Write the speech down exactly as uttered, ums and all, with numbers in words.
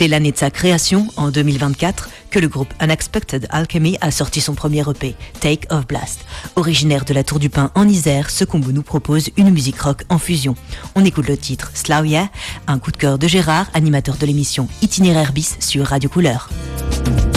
C'est l'année de sa création, en deux mille vingt-quatre, que le groupe Unexpected Alchemy a sorti son premier E P, Take of Blast. Originaire de la Tour du Pin en Isère, ce combo nous propose une musique rock en fusion. On écoute le titre Slow Yeah, un coup de cœur de Gérard, animateur de l'émission Itinéraire bis sur Radio Couleur.